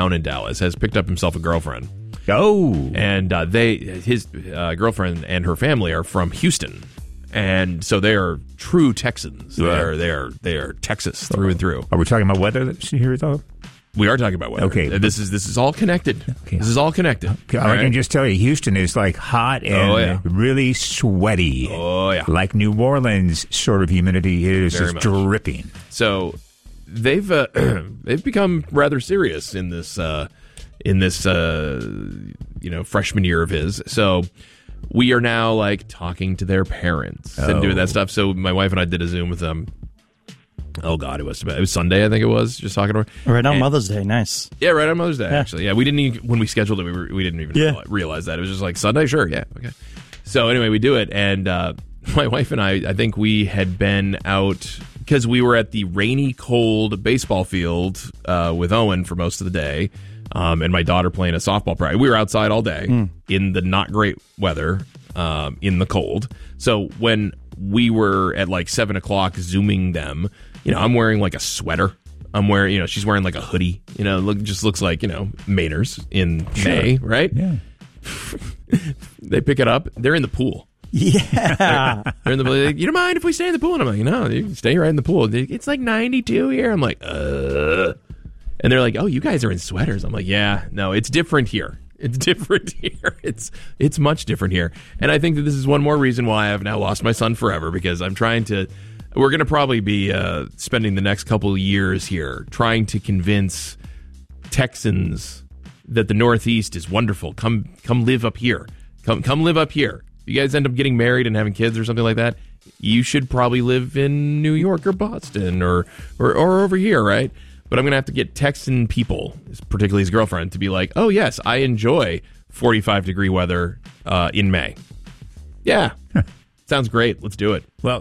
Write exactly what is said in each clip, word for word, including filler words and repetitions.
down in Dallas has picked up himself a girlfriend. Oh, and uh, they his uh, girlfriend and her family are from Houston, and so they are true Texans. They are they are they are Texas through and through. Are we talking about weather here though? We are talking about weather. Okay, this is this is all connected. Okay. This is all connected. Okay. All I right? can just tell you, Houston is like hot and oh, yeah. really sweaty. Oh yeah, like New Orleans sort of humidity is Very just much. dripping. So they've uh, they've become rather serious in this uh, in this uh, you know freshman year of his. So we are now like talking to their parents oh. and doing that stuff. So my wife and I did a Zoom with them. Oh God, it was it was Sunday, I think it was. Just talking to her right on and, Mother's Day. Nice. Yeah, right on Mother's Day. Yeah. Actually, yeah, we didn't even, when we scheduled it. We were, we didn't even yeah. realize that it was just like Sunday. Sure, yeah, okay. So anyway, we do it, and uh, my wife and I, I think we had been out because we were at the rainy, cold baseball field uh, with Owen for most of the day, um, and my daughter playing a softball practice. We were outside all day mm. in the not great weather, um, in the cold. So when we were at like seven o'clock Zooming them, you know, I'm wearing like a sweater. I'm wearing, you know, she's wearing like a hoodie. You know, look, just looks like, you know, Mainers in sure. May, right? Yeah. They pick it up. They're in the pool. Yeah. they're, they're in the pool. Like, you don't mind if we stay in the pool? And I'm like, no, you can stay right in the pool. It's like ninety-two here. I'm like, uh. And they're like, oh, you guys are in sweaters. I'm like, yeah, no, it's different here. It's different here. It's it's much different here. And I think that this is one more reason why I've now lost my son forever, because I'm trying to, we're going to probably be uh, spending the next couple of years here trying to convince Texans that the Northeast is wonderful. Come come live up here. Come come live up here. If you guys end up getting married and having kids or something like that, you should probably live in New York or Boston or or, or over here, right? But I'm going to have to get Texan people, particularly his girlfriend, to be like, oh, yes, I enjoy forty-five degree weather uh, in May. Yeah. Sounds great. Let's do it. Well,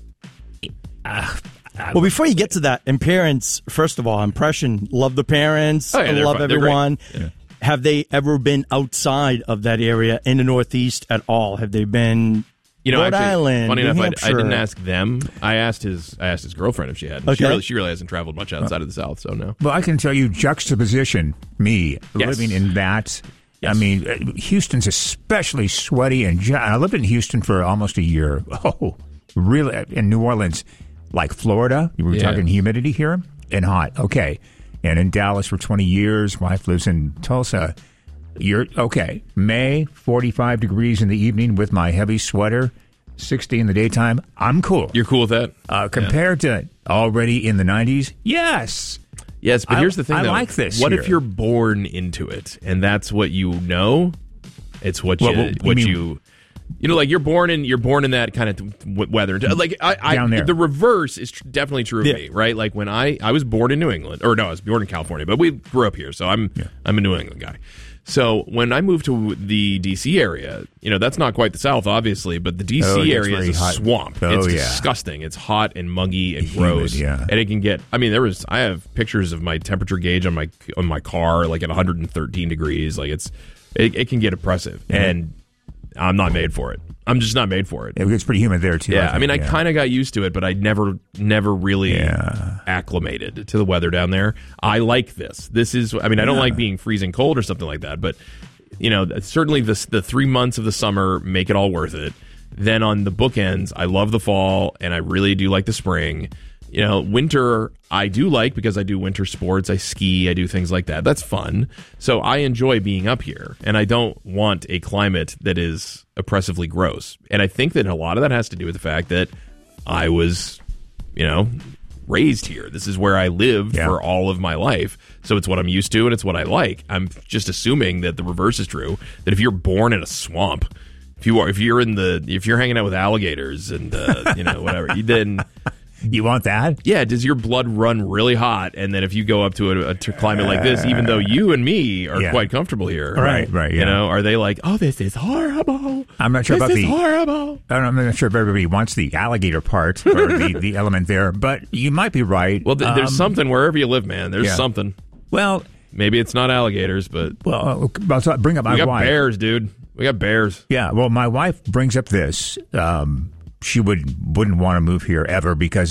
uh, well, before you get to that, and parents, first of all, impression, love the parents, oh, yeah, love fun. everyone. Yeah. Have they ever been outside of that area in the Northeast at all? Have they been... You know, Rhode actually, Island, funny New enough, Hampshire. I, I didn't ask them. I asked his. I asked his girlfriend if she had. Okay. She really, she really hasn't traveled much outside of the South, so no. Well, I can tell you, juxtaposition, me Yes. living in that. Yes. I mean, Houston's especially sweaty, and ju- I lived in Houston for almost a year. Oh, really? In New Orleans, like Florida, we were Yeah. talking humidity here and hot. Okay, and in Dallas for twenty years. Wife lives in Tulsa. You're okay. May, forty-five degrees in the evening with my heavy sweater. sixty in the daytime, I'm cool. You're cool with that? Uh, compared yeah. to already in the nineties, yes. Yes, but I, here's the thing, I though. like this What here. if you're born into it, and that's what you know? It's what you, Well, well, what you you, mean- you know, like you're born in, you're born in that kind of w- weather. Like I, I Down there. the reverse is tr- definitely true of Yeah. me, right? Like when I, I was born in New England, or no, I was born in California, but we grew up here, so I'm, Yeah. I'm a New England guy. So when I moved to the D C area, you know, that's not quite the South, obviously, but the D C Oh, it's area very is a hot. swamp. Oh, it's yeah. disgusting. It's hot and muggy and Humid, gross. yeah. And it can get, I mean, there was, I have pictures of my temperature gauge on my on my car, like at one hundred thirteen degrees. Like it's, it, it can get oppressive. Mhm. And I'm not made for it. I'm just not made for it. It gets pretty humid there, too. Yeah, think, I mean, I yeah. kind of got used to it, but I never, never really Yeah. acclimated to the weather down there. I like this. This is, I mean, I don't Yeah. like being freezing cold or something like that, but you know, certainly the the three months of the summer make it all worth it. Then on the bookends, I love the fall, and I really do like the spring. You know, winter I do like because I do winter sports. I ski. I do things like that. That's fun. So I enjoy being up here, and I don't want a climate that is oppressively gross. And I think that a lot of that has to do with the fact that I was, you know, raised here. This is where I lived Yeah. for all of my life. So it's what I'm used to, and it's what I like. I'm just assuming that the reverse is true. That if you're born in a swamp, if you are, if you're in the, if you're hanging out with alligators and uh, you know whatever, then You want that? yeah, does your blood run really hot? And then if you go up to a, a t- climate like this, even though you and me are Yeah. quite comfortable here, Right, right, You yeah. know, are they like, oh, this is horrible? I'm not sure this about is the- horrible. I'm not sure if everybody wants the alligator part or the, the element there, but you might be right. Well, th- there's Um, something wherever you live, man. There's yeah. something. Well, Maybe it's not alligators, but well, I'll t- bring up my we got wife. bears, dude. We got bears. Yeah, well, my wife brings up this. Um, she would wouldn't want to move here ever because of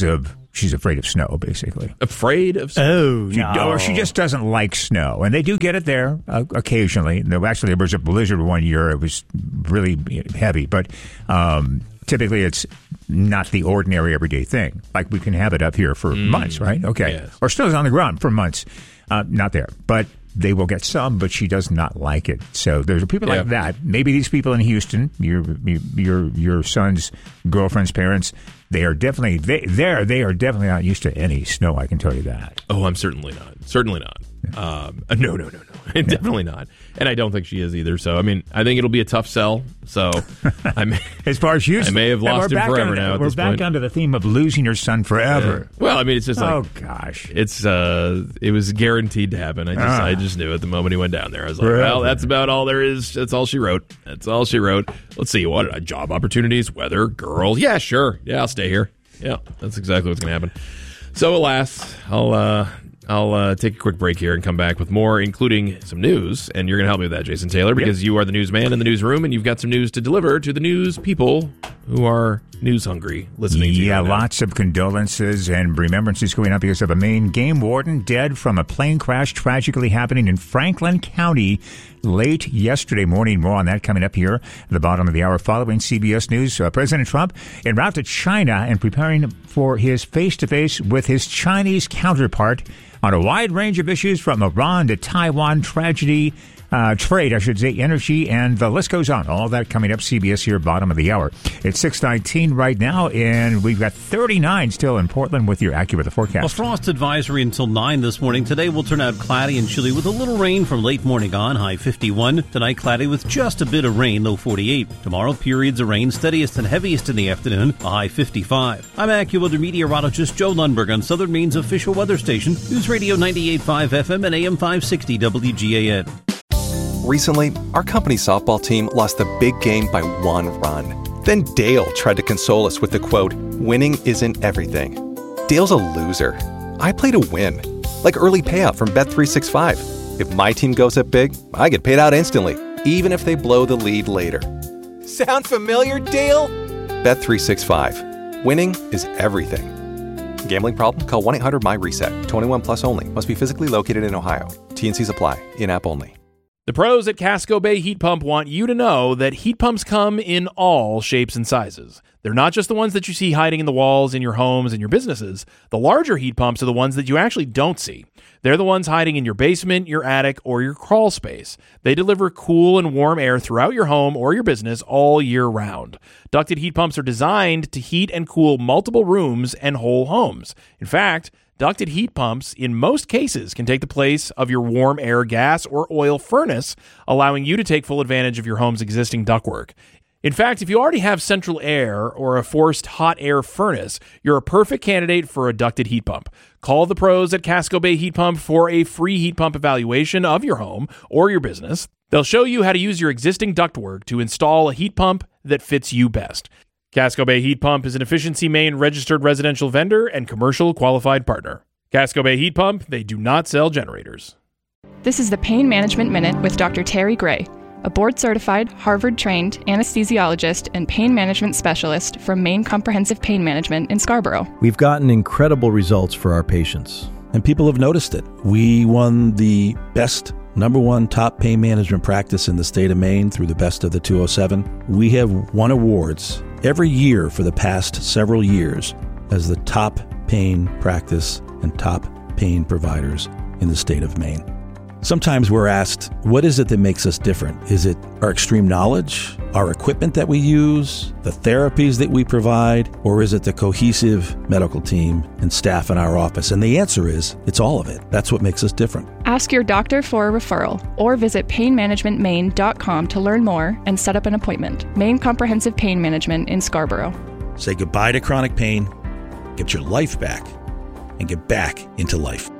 she's afraid of snow, basically. Afraid of snow? Oh, She, no. Or she just doesn't like snow. And they do get it there uh, occasionally. No, actually, there was a blizzard one year. It was really heavy. But um, typically, it's not the ordinary everyday thing. Like we can have it up here for mm. months, right? Okay. Yes. Or snow's on the ground for months. Uh, not there. But they will get some, but she does not like it. So there's people yeah. like that. Maybe these people in Houston, your your your son's girlfriend's parents, they are definitely they there. They are definitely not used to any snow. I can tell you that. Oh, I'm certainly not. Certainly not. Yeah. Um, uh, no, no, no, no. Yeah. Definitely not. And I don't think she is either. So I mean, I think it'll be a tough sell. So I may, as far as Houston, I may have lost him forever to, now. At we're this back point. onto the theme of losing your son forever. Yeah. Well, I mean, it's just like oh gosh, it's uh, it was guaranteed to happen. I just, ah. I just knew it the moment he went down there. I was like, forever. Well, that's about all there is. That's all she wrote. That's all she wrote. Let's see, what uh, job opportunities, weather, girl. Yeah, sure. Yeah, I'll stay here. Yeah, that's exactly what's going to happen. So, alas, I'll uh, I'll uh, take a quick break here and come back with more, including some news. And you're going to help me with that, Jason Taylor, because yep. you are the newsman in the newsroom, and you've got some news to deliver to the news people who are news hungry listening to you. Yeah, right lots of condolences and remembrances going up because of a Maine game warden dead from a plane crash tragically happening in Franklin County late yesterday morning. More on that coming up here at the bottom of the hour following C B S News. Uh, President Trump en route to China and preparing for his face-to-face with his Chinese counterpart on a wide range of issues from Iran to Taiwan tragedy, uh, trade, I should say, energy, and the list goes on. All that coming up, C B S here, bottom of the hour. It's six nineteen right now, and we've got thirty-nine still in Portland with your AccuWeather forecast. A frost advisory until nine this morning. Today will turn out cloudy and chilly with a little rain from late morning on, high fifty-one. Tonight, cloudy with just a bit of rain, low forty-eight. Tomorrow, periods of rain, steadiest and heaviest in the afternoon, a high fifty-five. I'm AccuWeather meteorologist Joe Lundberg on Southern Maine's official weather station, News Radio ninety-eight point five F M and A M five sixty W G A N. Recently, our company softball team lost the big game by one run. Then Dale tried to console us with the quote, "Winning isn't everything." Dale's a loser. I play to win. Like early payout from Bet three sixty-five. If my team goes up big, I get paid out instantly, even if they blow the lead later. Sound familiar, Dale? Bet three sixty-five. Winning is everything. Gambling problem? Call one eight hundred M Y reset. twenty-one plus only. Must be physically located in Ohio. T and Cs apply. In-app only. The pros at Casco Bay Heat Pump want you to know that heat pumps come in all shapes and sizes. They're not just the ones that you see hiding in the walls in your homes and your businesses. The larger heat pumps are the ones that you actually don't see. They're the ones hiding in your basement, your attic, or your crawl space. They deliver cool and warm air throughout your home or your business all year round. Ducted heat pumps are designed to heat and cool multiple rooms and whole homes. In fact, ducted heat pumps, in most cases, can take the place of your warm air gas or oil furnace, allowing you to take full advantage of your home's existing ductwork. In fact, if you already have central air or a forced hot air furnace, you're a perfect candidate for a ducted heat pump. Call the pros at Casco Bay Heat Pump for a free heat pump evaluation of your home or your business. They'll show you how to use your existing ductwork to install a heat pump that fits you best. Casco Bay Heat Pump is an Efficiency Maine registered residential vendor and commercial qualified partner. Casco Bay Heat Pump, they do not sell generators. This is the Pain Management Minute with Doctor Terry Gray, a board-certified, Harvard-trained anesthesiologist and pain management specialist from Maine Comprehensive Pain Management in Scarborough. We've gotten incredible results for our patients, and people have noticed it. We won the best number one top pain management practice in the state of Maine through the Best of the two oh seven. We have won awards every year for the past several years as the top pain practice and top pain providers in the state of Maine. Sometimes we're asked, what is it that makes us different? Is it our extreme knowledge, our equipment that we use, the therapies that we provide, or is it the cohesive medical team and staff in our office? And the answer is, it's all of it. That's what makes us different. Ask your doctor for a referral or visit pain management maine dot com to learn more and set up an appointment. Maine Comprehensive Pain Management in Scarborough. Say goodbye to chronic pain, get your life back, and get back into life.